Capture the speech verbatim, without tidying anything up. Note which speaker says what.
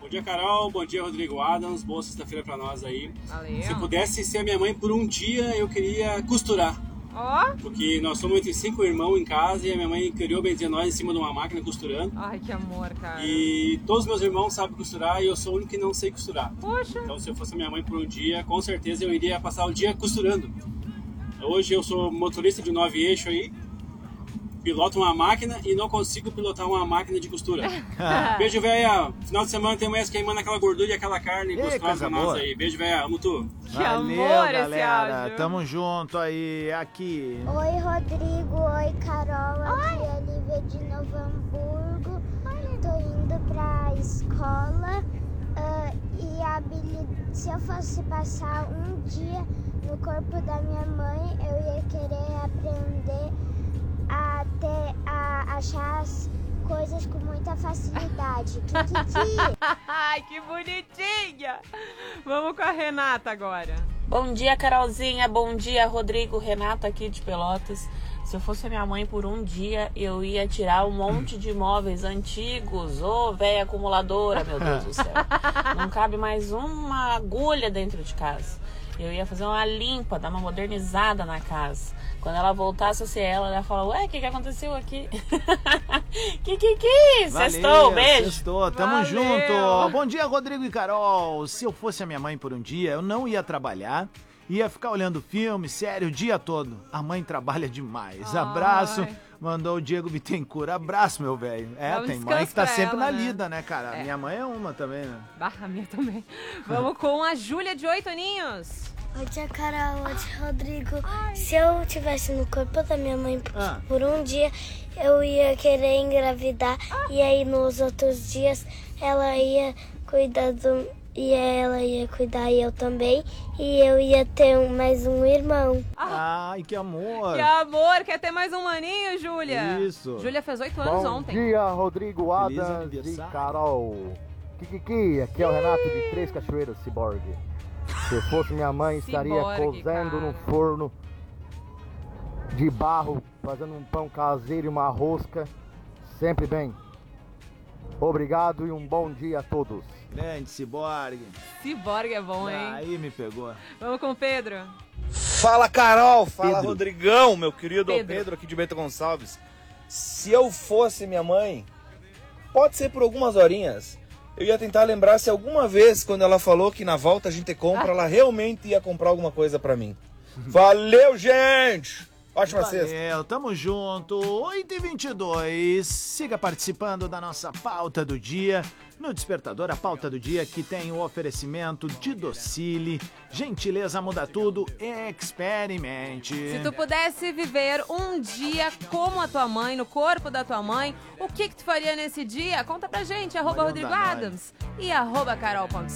Speaker 1: Bom dia, Carol. Bom dia, Rodrigo Adams. Boa sexta-feira pra nós aí.
Speaker 2: Valeu.
Speaker 1: Se pudesse ser a minha mãe por um dia, eu queria costurar.
Speaker 2: Ó. Oh.
Speaker 1: Porque nós somos entre cinco irmãos em casa e a minha mãe criou bem dizer nós em cima de uma máquina costurando.
Speaker 2: Ai, que amor, cara.
Speaker 1: E todos os meus irmãos sabem costurar e eu sou o único que não sei costurar.
Speaker 2: Poxa.
Speaker 1: Então, se eu fosse a minha mãe por um dia, com certeza eu iria passar o dia costurando. Hoje eu sou motorista de nove eixos aí. Piloto uma máquina e não consigo pilotar uma máquina de costura. Beijo, véia. Final de semana tem mais queimando aquela gordura e aquela carne gostosa pra nós aí. Beijo, véia. Amo tu.
Speaker 2: Que
Speaker 3: Valeu,
Speaker 2: amor,
Speaker 3: galera.
Speaker 2: esse áudio.
Speaker 3: Tamo junto aí, aqui.
Speaker 4: Oi, Rodrigo. Oi, Carol. Aqui é a Lívia de Novo Hamburgo. Tô indo pra escola. Uh, e a habili- se eu fosse passar um dia no corpo da minha mãe, eu ia querer aprender a, ter, a achar as coisas com muita facilidade. Kikiki.
Speaker 2: Ai, que bonitinha! Vamos com a Renata agora.
Speaker 5: Bom dia, Carolzinha. Bom dia, Rodrigo. Renata aqui de Pelotas. Se eu fosse minha mãe por um dia, eu ia tirar um monte de móveis antigos. Ô, oh, velha acumuladora, meu Deus do céu. Não cabe mais uma agulha dentro de casa. Eu ia fazer uma limpa, dar uma modernizada na casa. Quando ela voltasse a ser ela, ela ia falar, ué, o que, que aconteceu aqui? que, que, que? Sextou, beijo.
Speaker 3: Sextou, tamo
Speaker 2: Valeu.
Speaker 3: junto. Bom dia, Rodrigo e Carol. Se eu fosse a minha mãe por um dia, eu não ia trabalhar. Ia ficar olhando filme, sério, o dia todo. A mãe trabalha demais.
Speaker 2: Ai.
Speaker 3: Abraço. Mandou o Diego Bittencourt. Abraço, meu velho. É,
Speaker 2: Vamos
Speaker 3: tem mãe que tá
Speaker 2: descansar
Speaker 3: sempre
Speaker 2: ela,
Speaker 3: na
Speaker 2: né?
Speaker 3: lida, né, cara?
Speaker 2: É.
Speaker 3: Minha mãe é uma também, né?
Speaker 2: Barra minha também. Vamos com a Júlia de oito aninhos.
Speaker 4: Oi, tia Carol. Oi, tia Rodrigo. Se eu tivesse no corpo da minha mãe por,
Speaker 3: Ah.
Speaker 4: por um dia, eu ia querer engravidar. E aí, nos outros dias, ela ia cuidar do... E ela ia cuidar e eu também. E eu ia ter um, mais um irmão.
Speaker 3: Ai, que amor.
Speaker 2: Que amor, quer ter mais um maninho, Júlia?
Speaker 3: Isso.
Speaker 2: Júlia fez oito anos
Speaker 6: Bom
Speaker 2: ontem.
Speaker 6: dia, Rodrigo
Speaker 3: Feliz
Speaker 6: Adams e
Speaker 3: aniversário.
Speaker 6: Carol. Kikiki, aqui é o Renato de Três Cachoeiras, Ciborgue. Se eu fosse minha mãe, estaria
Speaker 2: Ciborgue,
Speaker 6: cozendo
Speaker 2: cara.
Speaker 6: no forno de barro, fazendo um pão caseiro e uma rosca. Sempre bem. Obrigado e um bom dia a todos.
Speaker 3: Grande ciborgue.
Speaker 2: Ciborgue é bom, hein?
Speaker 3: Aí me pegou.
Speaker 2: Vamos com o Pedro.
Speaker 7: Fala, Carol! Fala,
Speaker 3: Pedro.
Speaker 7: Rodrigão, meu querido
Speaker 2: Pedro.
Speaker 7: Pedro. aqui de Bento Gonçalves. Se eu fosse minha mãe, pode ser por algumas horinhas, eu ia tentar lembrar se alguma vez, quando ela falou que na volta a gente compra, ela realmente ia comprar alguma coisa pra mim. Valeu, gente! Ótima sexta!
Speaker 3: Valeu, tamo junto. oito e vinte e dois. Siga participando da nossa pauta do dia. No Despertador, a pauta do dia que tem o oferecimento de Docile. Gentileza muda tudo. Experimente.
Speaker 2: Se tu pudesse viver um dia como a tua mãe, no corpo da tua mãe, o que que tu faria nesse dia? Conta pra gente, arroba
Speaker 3: Manda
Speaker 2: Rodrigo
Speaker 3: nós.
Speaker 2: Adams e arroba Carol ponto